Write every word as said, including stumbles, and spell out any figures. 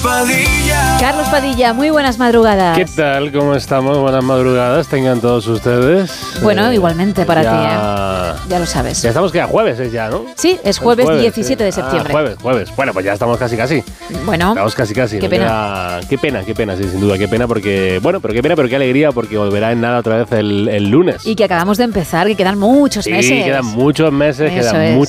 Padilla. Carlos Padilla, muy buenas madrugadas. ¿Qué tal? ¿Cómo estamos? Buenas madrugadas tengan todos ustedes. Bueno, eh, igualmente para ya... ti, ¿eh? Ya lo sabes. Ya estamos que a jueves es ya, ¿no? Sí, es jueves, jueves diecisiete sí. de septiembre. Ah, jueves, jueves. Bueno, pues ya estamos casi, casi. Bueno, Estamos casi, casi. qué No pena. queda... Qué pena, qué pena, sí, sin duda. Qué pena porque... Bueno, pero qué pena, pero qué alegría porque volverá en nada otra vez el, el lunes. Y que acabamos de empezar, que quedan muchos sí, meses. quedan muchos meses, Eso quedan es. muchas